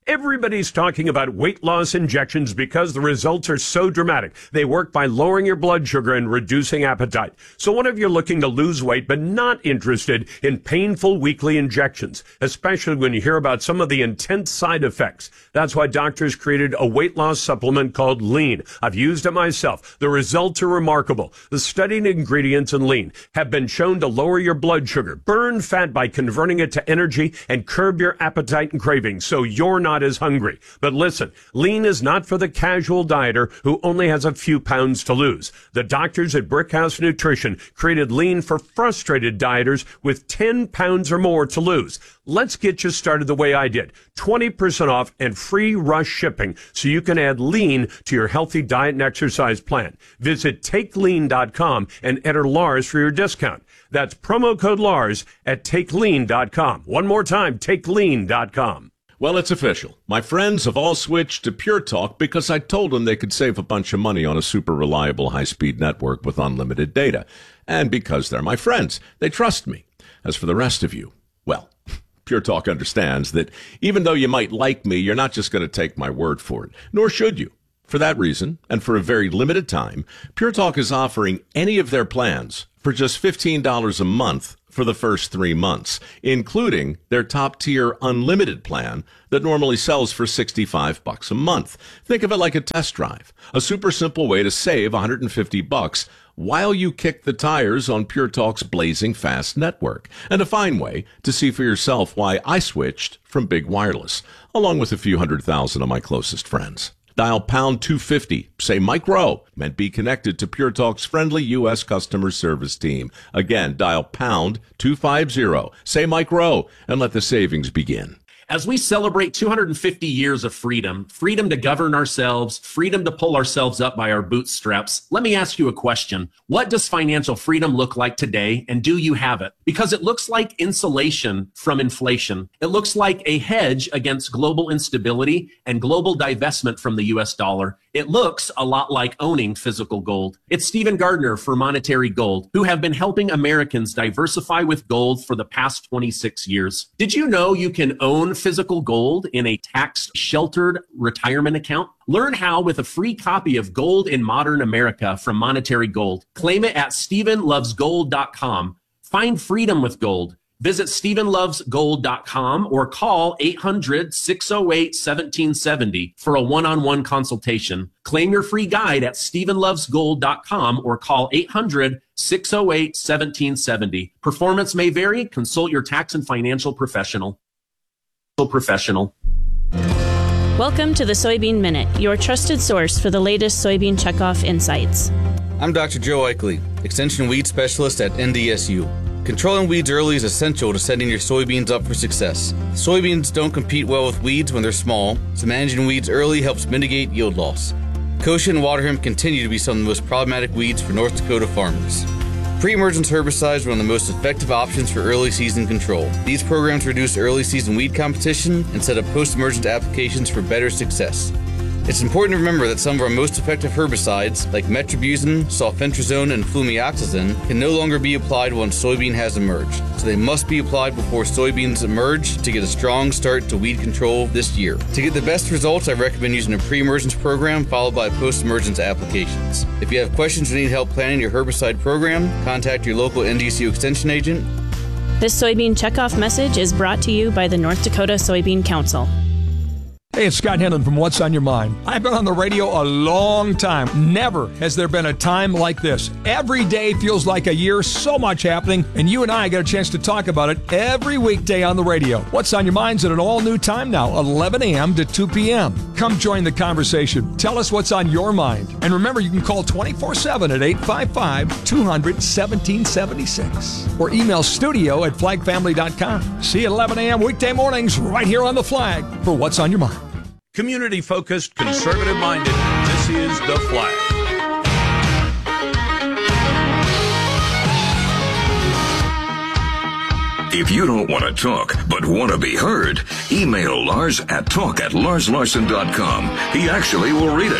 Everybody's talking about weight loss injections because the results are so dramatic. They work by lowering your blood sugar and reducing appetite. So what if you're looking to lose weight but not interested in painful weekly injections, especially when you hear about some of the intense side effects? That's why doctors created a weight loss supplement called Lean. I've used it myself. The results are remarkable. The studied ingredients in Lean have been shown to lower your blood sugar, burn fat by converting it to energy, and curb your appetite and cravings so you're not as hungry. But listen, Lean is not for the casual dieter who only has a few pounds to lose. The doctors at Brickhouse Nutrition created Lean for frustrated dieters with 10 pounds or more to lose. Let's get you started the way I did. 20% off and free rush shipping so you can add Lean to your healthy diet and exercise plan. Visit TakeLean.com and enter Lars for your discount. That's promo code Lars at TakeLean.com. One more time, TakeLean.com. Well, it's official. My friends have all switched to Pure Talk because I told them they could save a bunch of money on a super reliable high-speed network with unlimited data. And because they're my friends, they trust me. As for the rest of you, well, Pure Talk understands that even though you might like me, you're not just going to take my word for it, nor should you. For that reason, and for a very limited time, Pure Talk is offering any of their plans for just $15 a month for the first 3 months, including their top-tier unlimited plan that normally sells for $65 a month. Think of it like a test drive, a super simple way to save $150 while you kick the tires on Pure Talk's blazing fast network, and a fine way to see for yourself why I switched from big wireless, along with a few 100,000 of my closest friends. Dial pound 250, say Mike Rowe, and be connected to Pure Talk's friendly U.S. customer service team. Again, dial pound 250, say Mike Rowe, and let the savings begin. As we celebrate 250 years of freedom, freedom to govern ourselves, freedom to pull ourselves up by our bootstraps, let me ask you a question. What does financial freedom look like today, and do you have it? Because it looks like insulation from inflation. It looks like a hedge against global instability and global divestment from the U.S. dollar. It looks a lot like owning physical gold. It's Stephen Gardner for Monetary Gold, who have been helping Americans diversify with gold for the past 26 years. Did you know you can own physical gold in a tax-sheltered retirement account? Learn how with a free copy of Gold in Modern America from Monetary Gold. Claim it at StephenLovesGold.com. Find freedom with gold. Visit StephenLovesGold.com or call 800-608-1770 for a one-on-one consultation. Claim your free guide at StephenLovesGold.com or call 800-608-1770. Performance may vary. Consult your tax and financial professional. Welcome to the Soybean Minute, your trusted source for the latest soybean checkoff insights. I'm Dr. Joe Eichley, Extension Weed Specialist at NDSU. Controlling weeds early is essential to setting your soybeans up for success. Soybeans don't compete well with weeds when they're small, so managing weeds early helps mitigate yield loss. Kochia and water hemp continue to be some of the most problematic weeds for North Dakota farmers. Pre-emergence herbicides are one of the most effective options for early season control. These programs reduce early season weed competition and set up post-emergent applications for better success. It's important to remember that some of our most effective herbicides, like metribuzin, sulfentrazone, and flumioxazin, can no longer be applied once soybean has emerged, so they must be applied before soybeans emerge to get a strong start to weed control this year. To get the best results, I recommend using a pre-emergence program followed by post-emergence applications. If you have questions or need help planning your herbicide program, contact your local NDSU Extension agent. This soybean checkoff message is brought to you by the North Dakota Soybean Council. Hey, it's Scott Henlon from What's on Your Mind. I've been on the radio a long time. Never has there been a time like this. Every day feels like a year, so much happening, and you and I get a chance to talk about it every weekday on the radio. What's on Your Mind's at an all-new time now, 11 a.m. to 2 p.m. Come join the conversation. Tell us what's on your mind. And remember, you can call 24/7 at 855-200-1776 or email studio@flagfamily.com. See you at 11 a.m. weekday mornings right here on The Flag for What's on Your Mind. Community-focused, conservative-minded, this is The Flag. If you don't want to talk, but want to be heard, email Lars at talk@larslarson.com. He actually will read it.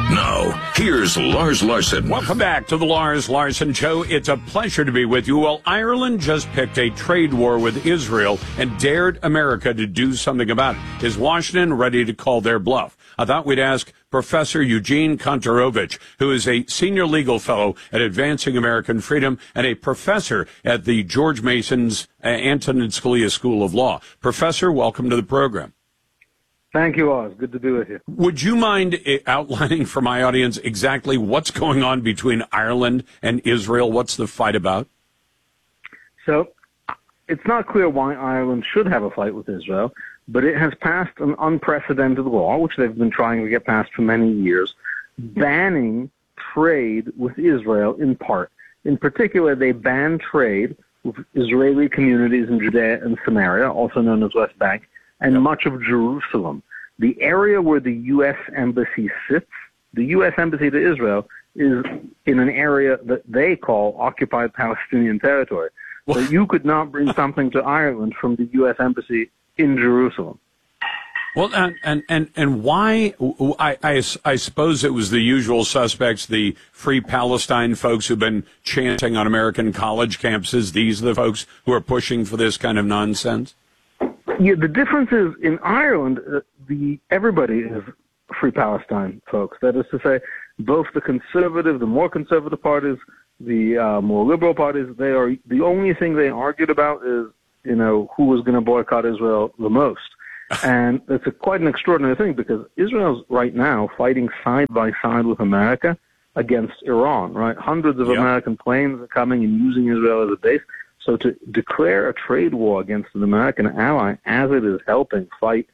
Now, here's Lars Larson. Welcome back to the Lars Larson Show. It's a pleasure to be with you. Well, Ireland just picked a trade war with Israel and dared America to do something about it. Is Washington ready to call their bluff? I thought we'd ask Professor Eugene Kontorovich, who is a senior legal fellow at Advancing American Freedom and a professor at the George Mason's Antonin Scalia School of Law. Professor, welcome to the program. Thank you, Oz. Good to be with you. Would you mind outlining for my audience exactly what's going on between Ireland and Israel? What's the fight about? So, it's not clear why Ireland should have a fight with Israel, but it has passed an unprecedented law, which they've been trying to get passed for many years, banning trade with Israel in part. In particular, they banned trade with Israeli communities in Judea and Samaria, also known as West Bank, and much of Jerusalem. The area where the U.S. Embassy sits, the U.S. Embassy to Israel, is in an area that they call occupied Palestinian territory. So you could not bring something to Ireland from the U.S. Embassy in Jerusalem. Well, and why? I suppose it was the usual suspects, the Free Palestine folks who've been chanting on American college campuses. These are the folks who are pushing for this kind of nonsense? Yeah, the difference is in Ireland, everybody is Free Palestine folks. That is to say, both the more conservative parties, the more liberal parties, the only thing they argued about is, who was going to boycott Israel the most. And it's quite an extraordinary thing because Israel's right now fighting side by side with America against Iran, right? Hundreds of American planes are coming and using Israel as a base. So to declare a trade war against an American ally as it is helping fight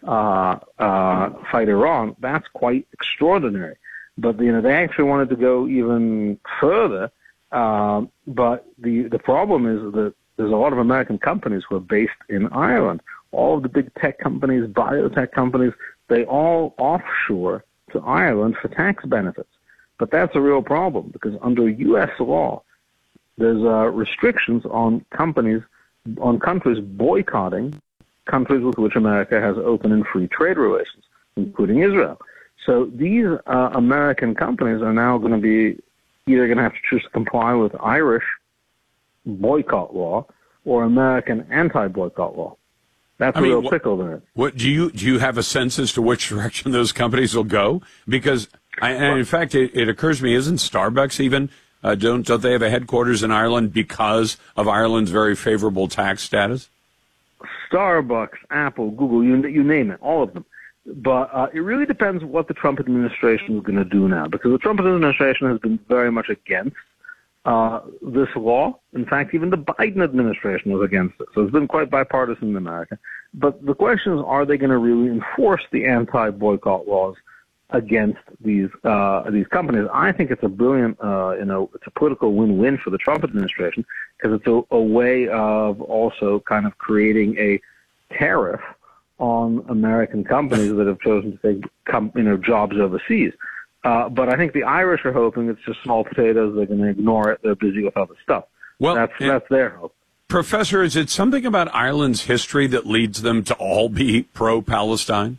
Iran, that's quite extraordinary. But they actually wanted to go even further. But the problem is that there's a lot of American companies who are based in Ireland. All of the big tech companies, biotech companies, they all offshore to Ireland for tax benefits. But that's a real problem because under U.S. law, there's restrictions on countries boycotting countries with which America has open and free trade relations, including Israel. So these American companies are now going to be either going to have to choose to comply with Irish boycott law or American anti-boycott law. That's a real pickle there. What do you have a sense as to which direction those companies will go? Because in fact, it occurs to me, isn't Starbucks even? Don't they have a headquarters in Ireland because of Ireland's very favorable tax status? Starbucks, Apple, Google, you name it, all of them. But it really depends what the Trump administration is going to do now, because the Trump administration has been very much against this law. In fact, even the Biden administration was against it. So it's been quite bipartisan in America. But the question is, are they going to really enforce the anti-boycott laws against these companies? I think it's a brilliant, it's a political win-win for the Trump administration because it's a way of also kind of creating a tariff on American companies that have chosen to take jobs overseas. But I think the Irish are hoping it's just small potatoes. They're going to ignore it. They're busy with other stuff. Well, that's their hope. Professor, is it something about Ireland's history that leads them to all be pro-Palestine?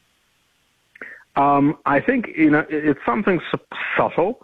I think it's something subtle.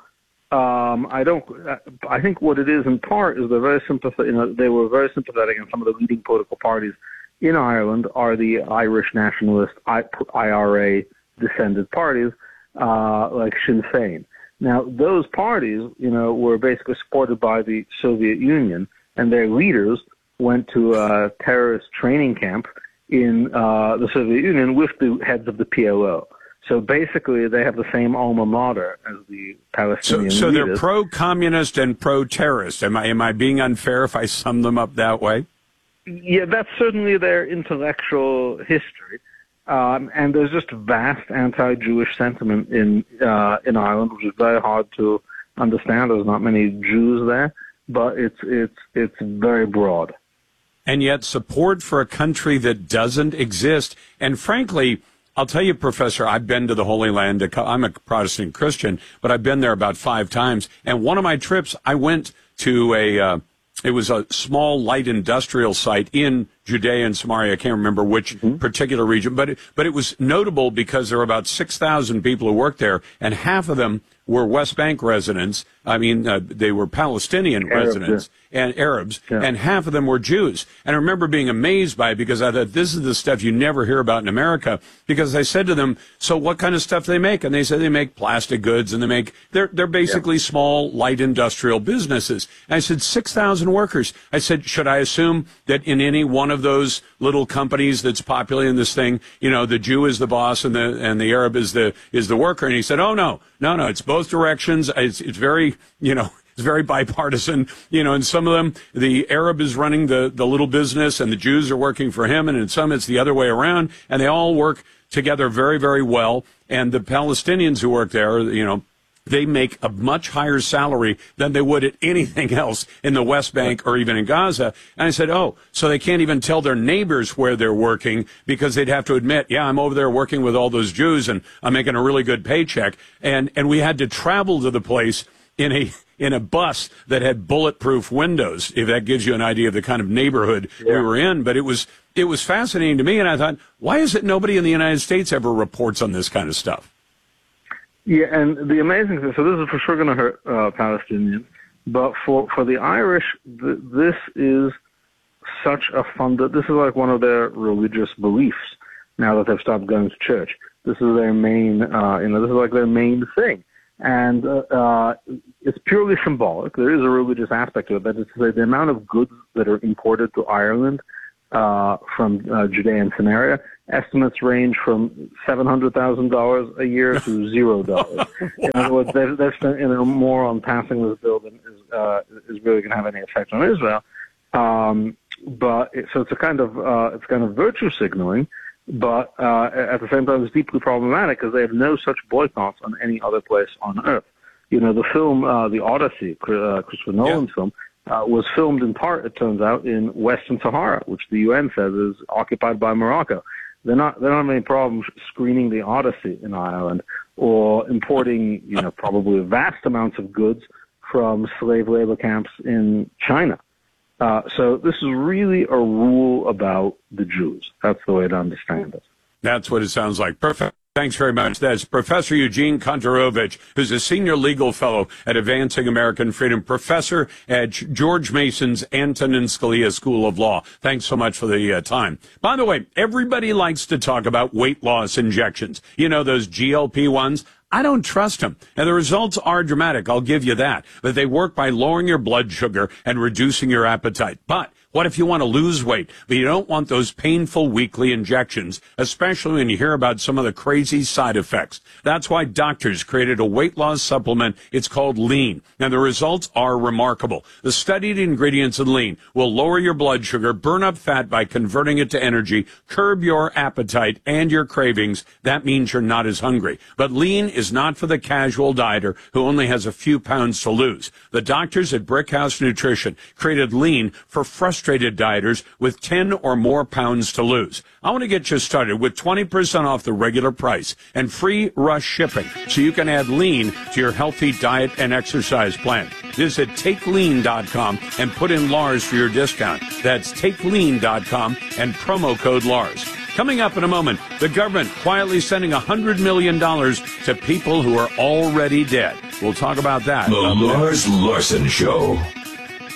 I think what it is in part is they're very sympathetic. They were very sympathetic, and some of the leading political parties in Ireland are the Irish nationalist IRA descended parties like Sinn Féin. Now, those parties, were basically supported by the Soviet Union, and their leaders went to a terrorist training camp in the Soviet Union with the heads of the PLO. So basically, they have the same alma mater as the Palestinian So leaders. they're pro-communist and pro-terrorist. Am I being unfair if I sum them up that way? Yeah, that's certainly their intellectual history. And there's just vast anti-Jewish sentiment in Ireland, which is very hard to understand. There's not many Jews there, but it's very broad. And yet support for a country that doesn't exist. And frankly, I'll tell you, Professor, I've been to the Holy Land. I'm a Protestant Christian, but I've been there about 5 times. And one of my trips, I went to it was a small light industrial site in Judea and Samaria. I can't remember which particular region, but it was notable because there were about 6,000 people who worked there, and half of them were West Bank residents. I mean, they were Palestinian residents and Arabs, and half of them were Jews. And I remember being amazed by it because I thought, this is the stuff you never hear about in America. Because I said to them, so what kind of stuff do they make? And they said they make plastic goods, and they're basically small, light industrial businesses. And I said, 6,000 workers. I said, should I assume that in any one of those little companies that's populating this thing, the Jew is the boss and the Arab is the worker? And he said, oh, no, it's both directions. It's very, it's very bipartisan, and some of them, the Arab is running the little business and the Jews are working for him. And in some, it's the other way around. And they all work together very, very well. And the Palestinians who work there, they make a much higher salary than they would at anything else in the West Bank or even in Gaza. And I said, oh, so they can't even tell their neighbors where they're working because they'd have to admit, yeah, I'm over there working with all those Jews and I'm making a really good paycheck. And we had to travel to the place in a bus that had bulletproof windows, if that gives you an idea of the kind of neighborhood we were in. But it was fascinating to me, and I thought, why is it nobody in the United States ever reports on this kind of stuff? Yeah, and the amazing thing, so this is for sure going to hurt Palestinians, but for the Irish, this is such a this is like one of their religious beliefs now that they've stopped going to church. This is their main, this is like their main thing. And it's purely symbolic. There is a religious aspect to it. That is to say, the amount of goods that are imported to Ireland from Judea and Samaria, estimates range from $700,000 a year to $0. Wow. In other words, they've spent more on passing this bill than is really going to have any effect on Israel. So it's kind of virtue signaling. But at the same time, it's deeply problematic because they have no such boycotts on any other place on Earth. The film, The Odyssey, Christopher Nolan's film, was filmed in part, it turns out, in Western Sahara, which the UN says is occupied by Morocco. They don't have any problem screening The Odyssey in Ireland or importing, probably vast amounts of goods from slave labor camps in China. So this is really a rule about the Jews. That's the way to understand it. That's what it sounds like. Perfect. Thanks very much. That's Professor Eugene Kontorovich, who's a senior legal fellow at Advancing American Freedom, professor at George Mason's Antonin Scalia School of Law. Thanks so much for the time. By the way, everybody likes to talk about weight loss injections. Those GLP-1s. I don't trust them. And the results are dramatic, I'll give you that. But they work by lowering your blood sugar and reducing your appetite. But what if you want to lose weight, but you don't want those painful weekly injections, especially when you hear about some of the crazy side effects? That's why doctors created a weight loss supplement. It's called Lean, and the results are remarkable. The studied ingredients in Lean will lower your blood sugar, burn up fat by converting it to energy, curb your appetite and your cravings. That means you're not as hungry. But Lean is not for the casual dieter who only has a few pounds to lose. The doctors at Brickhouse Nutrition created Lean for frustrated dieters with 10 or more pounds to lose. I want to get you started with 20% off the regular price and free rush shipping so you can add Lean to your healthy diet and exercise plan. Visit TakeLean.com and put in Lars for your discount. That's TakeLean.com and promo code Lars. Coming up in a moment, the government quietly sending $100 million to people who are already dead. We'll talk about that. The Lars Larson Show.